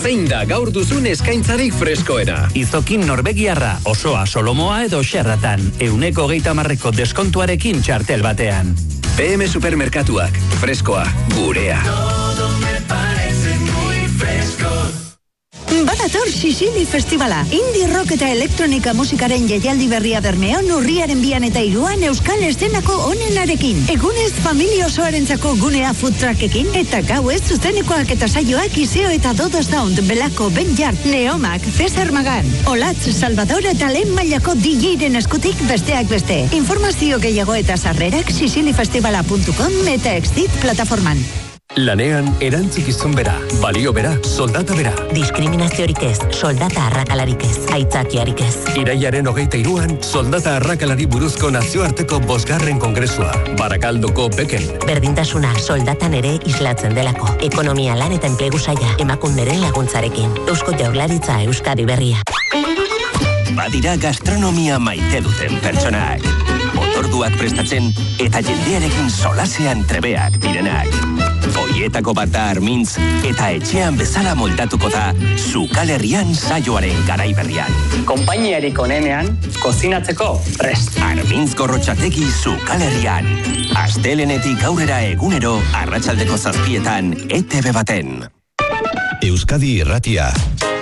Zein da gaur duzun eskaintzarik freskoena? Izokin norbegiarra, osoa, solomoa edo xerratan. 130% deskontuarekin txartel batean. PM Supermerkatuak, freskoa, gurea. Badator Sicily Festivala. Indie rock eta elektronika musikaren jaialdi berria Bermeon urriaren 2 eta 3 euskal eszenako onenarekin. Egunez familia osoarentzako gunea food truckekin eta gauez zuzenekoak eta saioak Iseo eta Dodo Sound, Belako, Ben Jart, Neomak, Cesar Magan, Olatz, Salvador eta lehen mailako DJ-ren eskutik besteak beste. Informazio gehiago eta sarrerak siciliafestivala.com eta Exit plataforman. Lanean erantzukizun bera, balio bera, soldata bera. Diskriminaziorik ez, soldata arrakalarik ez, aitzakiarik ez. Iraiaren 23an, soldata arrakalari buruzko nazioarteko 5. kongresua, Barakaldoko Beken. Berdintasuna soldatan ere islatzen delako. Ekonomia, lan eta enplegu saila, emakunderen laguntzarekin. Eusko Jaurlaritza Euskadi Berria. Badira gastronomia maite duten pertsonak. Otorduak prestatzen eta jendearekin solasean trebeak direnak. Oietako bat da Armintz eta etxean bezala moldatuko da Zukal Herrian saioaren garaiberrian. Konpainiarik onenean, kozinatzeko prest. Armintz Gorrotxategi Zukal Herrian. Astelenetik aurrera egunero, arratsaldeko 7:00 ETV baten. Euskadi Irratia.